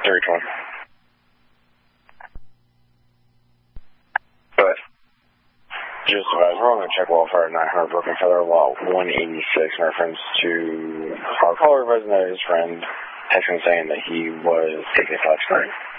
320. But, just advise, we're on the check welfare at 900 Broken Feather, lot 186, in reference to our caller resident that his friend texting saying that he was taking a flash card.